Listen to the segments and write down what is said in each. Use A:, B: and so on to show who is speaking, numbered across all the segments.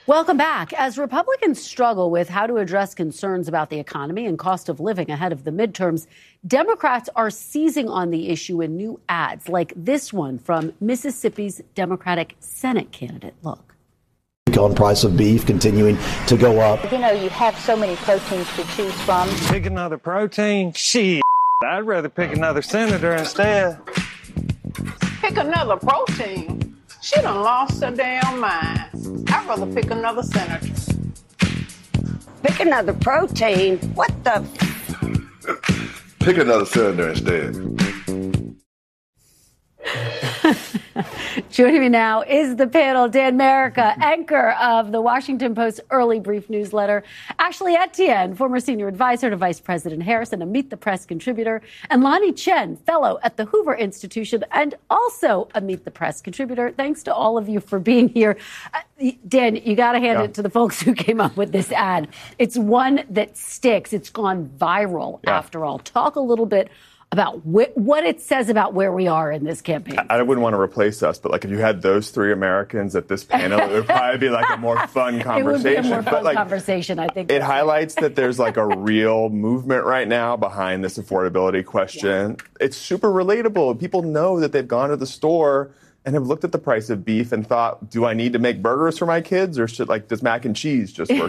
A: Welcome back. As Republicans struggle with how to address concerns about the economy and cost of living ahead of the midterms, Democrats are seizing on the issue in new ads like this one from Mississippi's Democratic Senate candidate. Look.
B: On price of beef continuing to go up.
C: You know, you have so many proteins to choose from.
D: Pick another protein? Shit. I'd rather pick another senator instead.
E: Pick another protein? She done lost her damn mind. I'd rather pick another senator.
F: Pick another protein? What the?
G: Pick another senator instead.
A: Joining me now is the panel, Dan Merica, anchor of the Washington Post Early Brief newsletter, Ashley Etienne, former senior advisor to Vice President Harris and a Meet the Press contributor, and Lonnie Chen, fellow at the Hoover Institution and also a Meet the Press contributor. Thanks to all of you for being here. Dan, you got to hand it to the folks who came up with this ad. It's one that sticks. It's gone viral after all. Talk a little bit about what it says about where we are in this campaign.
H: I wouldn't want to replace us, but like if you had those three Americans at this panel, it would probably be like a more fun conversation.
A: It would be a more fun conversation, I think.
H: It highlights that there's like a real movement right now behind this affordability question. Yeah. It's super relatable. People know that they've gone to the store and have looked at the price of beef and thought, do I need to make burgers for my kids, or does mac and cheese just work?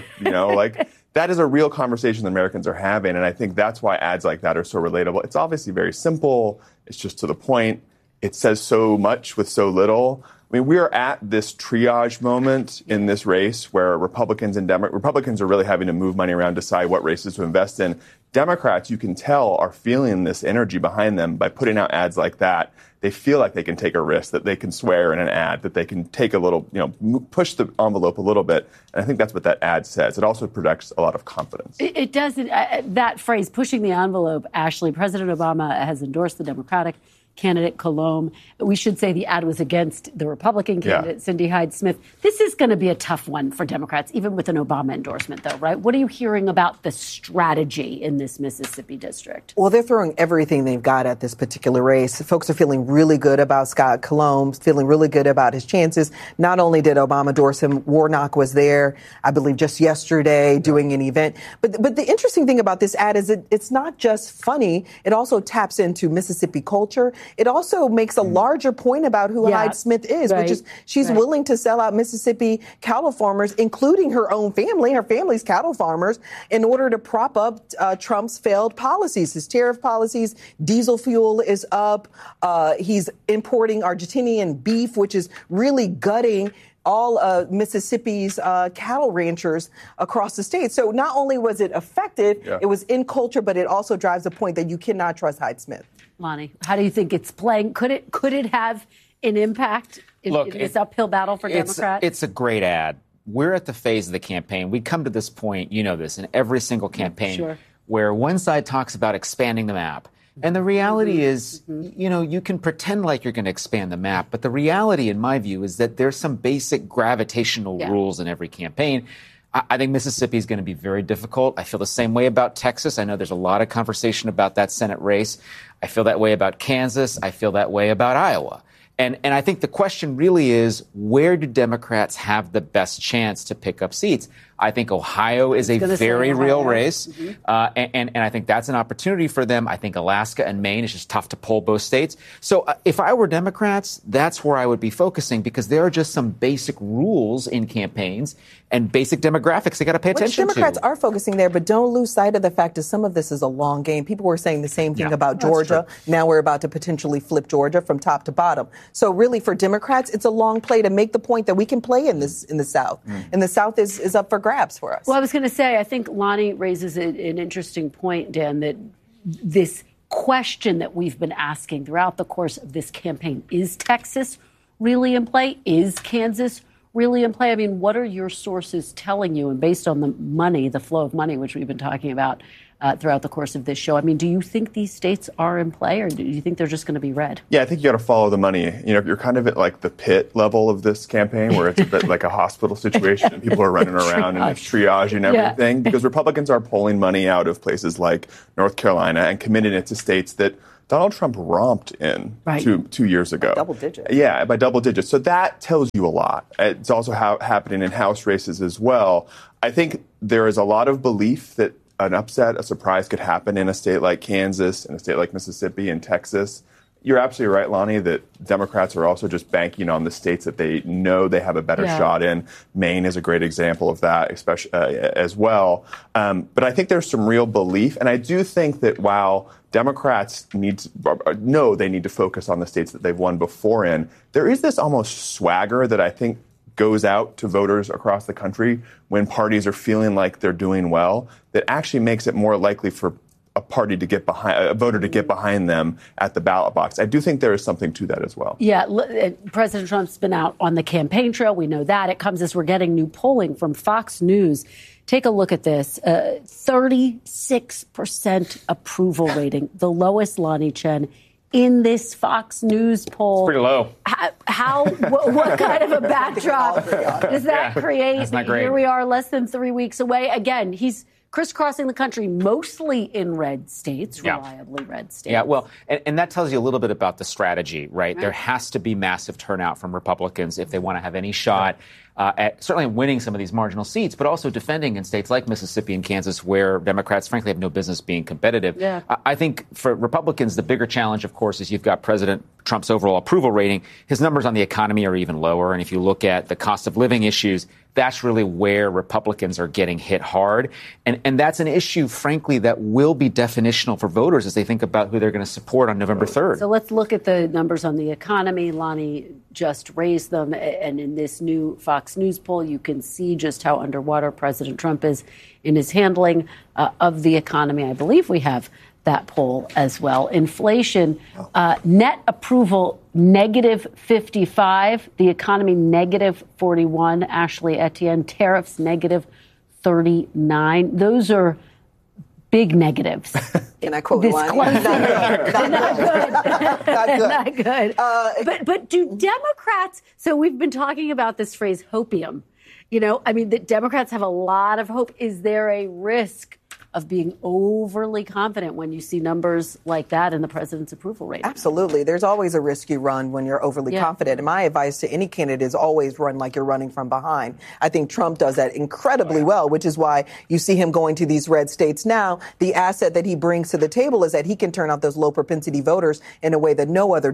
H: That is a real conversation that Americans are having, and I think that's why ads like that are so relatable. It's obviously very simple. It's just to the point. It says so much with so little. I mean, we are at this triage moment in this race where Republicans are really having to move money around, decide what races to invest in. Democrats, you can tell, are feeling this energy behind them by putting out ads like that. They feel like they can take a risk, that they can swear in an ad, that they can take a little, push the envelope a little bit. And I think that's what that ad says. It also projects a lot of confidence.
A: It does. That phrase, pushing the envelope, Ashley, President Obama has endorsed the Democratic candidate, Colomb. We should say the ad was against the Republican candidate, Cindy Hyde-Smith. This is going to be a tough one for Democrats, even with an Obama endorsement, though, right? What are you hearing about the strategy in this Mississippi district?
I: Well, they're throwing everything they've got at this particular race. Folks are feeling really good about Scott Colomb, feeling really good about his chances. Not only did Obama endorse him, Warnock was there, I believe, just yesterday doing an event. But the interesting thing about this ad is it's not just funny. It also taps into Mississippi culture. It also makes a larger point about who Hyde-Smith is, which is she's willing to sell out Mississippi cattle farmers, including her own family, her family's cattle farmers, in order to prop up Trump's failed policies, his tariff policies. Diesel fuel is up. He's importing Argentinian beef, which is really gutting all Mississippi's cattle ranchers across the state. So not only was it effective, it was in culture, but it also drives the point that you cannot trust Hyde-Smith.
A: Lonnie, how do you think it's playing? Could it have an impact in this uphill battle for Democrats?
J: It's a great ad. We're at the phase of the campaign. We come to this point, this, in every single campaign where one side talks about expanding the map. And the reality is, you can pretend like you're going to expand the map, but the reality, in my view, is that there's some basic gravitational rules in every campaign. I think Mississippi is going to be very difficult. I feel the same way about Texas. I know there's a lot of conversation about that Senate race. I feel that way about Kansas. I feel that way about Iowa. And I think the question really is, where do Democrats have the best chance to pick up seats? I think Ohio is a very real race, and I think that's an opportunity for them. I think Alaska and Maine is just tough to poll both states. So if I were Democrats, that's where I would be focusing, because there are just some basic rules in campaigns and basic demographics they got to pay attention to.
I: Democrats are focusing there, but don't lose sight of the fact that some of this is a long game. People were saying the same thing about Georgia. Now we're about to potentially flip Georgia from top to bottom. So really for Democrats, it's a long play to make the point that we can play in the South. And the South is up for grabs for us.
A: Well, I was going to say, I think Lonnie raises an interesting point, Dan, that this question that we've been asking throughout the course of this campaign, is Texas really in play? Is Kansas really in play? I mean, what are your sources telling you? And based on the money, the flow of money, which we've been talking about throughout the course of this show, I mean, do you think these states are in play, or do you think they're just going to be red? Yeah,
H: I think you got to follow the money. You're kind of at like the pit level of this campaign, where it's a bit like a hospital situation and people are running around and triaging everything, because Republicans are pulling money out of places like North Carolina and committing it to states that Donald Trump romped in two years ago.
I: By double digits.
H: Yeah, by double digits. So that tells you a lot. It's also happening in House races as well. I think there is a lot of belief that an upset, a surprise could happen in a state like Kansas, in a state like Mississippi and Texas. You're absolutely right, Lonnie, that Democrats are also just banking on the states that they know they have a better shot in. Maine is a great example of that, especially as well. But I think there's some real belief, and I do think that while Democrats know they need to focus on the states that they've won before in, there is this almost swagger that I think goes out to voters across the country when parties are feeling like they're doing well, that actually makes it more likely for a voter to get behind them at the ballot box. I do think there is something to that as well.
A: Yeah, President Trump's been out on the campaign trail. We know that. It comes as we're getting new polling from Fox News. Take a look at this. 36% approval rating, the lowest, Lonnie Chen, in this Fox News poll.
J: It's pretty low.
A: What kind of a backdrop does that create?
J: That's not great.
A: Here we are, less than 3 weeks away. Again, he's crisscrossing the country, mostly in red states, reliably red states.
J: Yeah, well, and that tells you a little bit about the strategy, right? There has to be massive turnout from Republicans if they want to have any shot at certainly winning some of these marginal seats, but also defending in states like Mississippi and Kansas where Democrats, frankly, have no business being competitive.
A: Yeah.
J: I think for Republicans, the bigger challenge, of course, is you've got President Trump's overall approval rating. His numbers on the economy are even lower. And if you look at the cost of living issues, that's really where Republicans are getting hit hard. And that's an issue, frankly, that will be definitional for voters as they think about who they're going to support on November 3rd.
A: So let's look at the numbers on the economy. Lonnie just raised them. And in this new Fox News poll, you can see just how underwater President Trump is in his handling of the economy. I believe we have that poll as well. Inflation, net approval, negative 55. The economy, negative 41. Ashley Etienne, tariffs, negative 39. Those are big negatives.
I: Can I quote one?
A: Not good. But do Democrats, so we've been talking about this phrase hopium. You know, I mean, the Democrats have a lot of hope. Is there a risk of being overly confident when you see numbers like that in the president's approval rating?
I: Absolutely. There's always a risk you run when you're overly confident. And my advice to any candidate is always run like you're running from behind. I think Trump does that incredibly well, which is why you see him going to these red states now. The asset that he brings to the table is that he can turn out those low propensity voters in a way that no other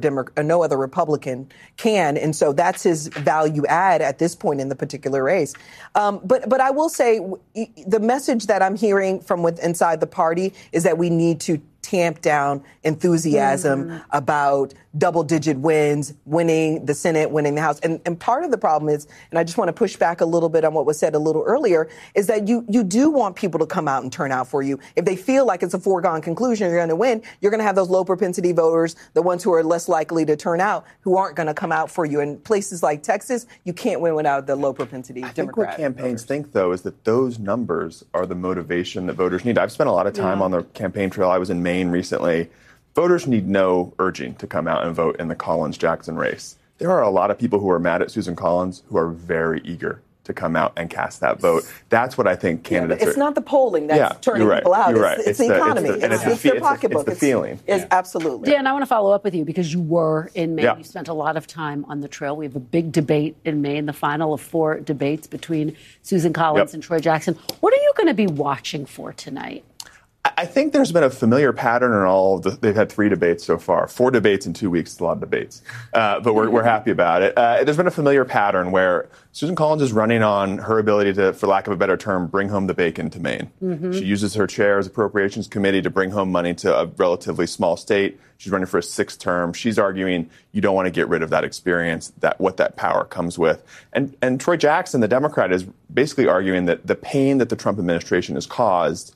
I: Republican can. And so that's his value add at this point in the particular race. But I will say the message that I'm hearing from inside the party is that we need to tamp down enthusiasm about double-digit wins, winning the Senate, winning the House. And part of the problem is, and I just want to push back a little bit on what was said a little earlier, is that you do want people to come out and turn out for you. If they feel like it's a foregone conclusion, you're going to win, you're going to have those low-propensity voters, the ones who are less likely to turn out, who aren't going to come out for you. In places like Texas, you can't win without the low-propensity Democrat.
H: I think what campaigns think, though, is that those numbers are the motivation that voters need. I've spent a lot of time on the campaign trail. I was in Maine recently. Voters need no urging to come out and vote in the Collins-Jackson race. There are a lot of people who are mad at Susan Collins who are very eager to come out and cast that vote. That's what I think candidates
I: it's not the polling that's turning people out. It's the economy. It's their pocketbook.
H: It's the feeling.
I: Absolutely.
A: Dan, I want to follow up with you because you were in Maine. You spent a lot of time on the trail. We have a big debate in Maine, the final of 4 debates between Susan Collins and Troy Jackson. What are you going to be watching for tonight?
H: I think there's been a familiar pattern in all of they've had 3 debates so far. 4 debates in 2 weeks is a lot of debates. But we're happy about it. There's been a familiar pattern where Susan Collins is running on her ability to, for lack of a better term, bring home the bacon to Maine. Mm-hmm. She uses her chair's appropriations committee to bring home money to a relatively small state. She's running for a 6th term. She's arguing you don't want to get rid of that experience, what that power comes with. And Troy Jackson, the Democrat, is basically arguing that the pain that the Trump administration has caused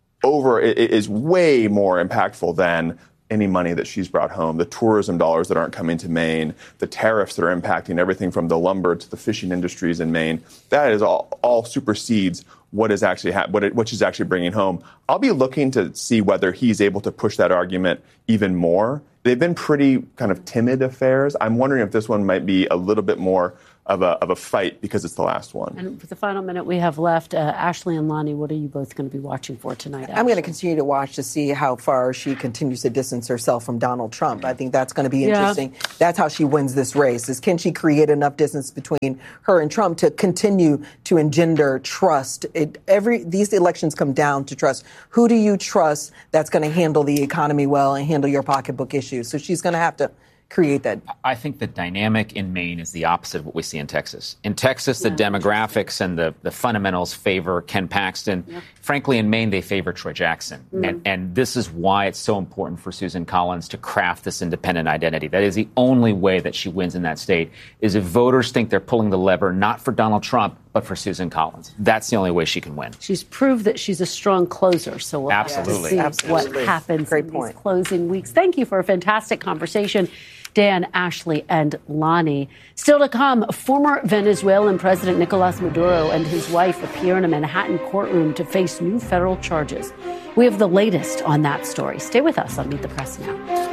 H: is way more impactful than any money that she's brought home. The tourism dollars that aren't coming to Maine, the tariffs that are impacting everything from the lumber to the fishing industries in Maine, that is all supersedes what is actually what she's actually bringing home. I'll be looking to see whether he's able to push that argument even more. They've been pretty kind of timid affairs. I'm wondering if this one might be a little bit more of a fight because it's the last one.
A: And for the final minute we have left, Ashley and Lonnie, what are you both going to be watching for tonight?
I: I'm going to continue to watch to see how far she continues to distance herself from Donald Trump. I think that's going to be interesting. That's how she wins this race, is can she create enough distance between her and Trump to continue to engender trust? These elections come down to trust. Who do you trust that's going to handle the economy well and handle your pocketbook issues? So she's going to have to create that.
J: I think the dynamic in Maine is the opposite of what we see in Texas. In Texas, the demographics and the fundamentals favor Ken Paxton. Yeah. Frankly, in Maine, they favor Troy Jackson. Mm-hmm. And this is why it's so important for Susan Collins to craft this independent identity. That is the only way that she wins in that state, is if voters think they're pulling the lever not for Donald Trump, but for Susan Collins. That's the only way she can win.
A: She's proved that she's a strong closer, so we'll have to see what happens in these closing weeks. Thank you for a fantastic conversation, Dan, Ashley, and Lonnie. Still to come, former Venezuelan President Nicolas Maduro and his wife appear in a Manhattan courtroom to face new federal charges. We have the latest on that story. Stay with us on Meet the Press Now.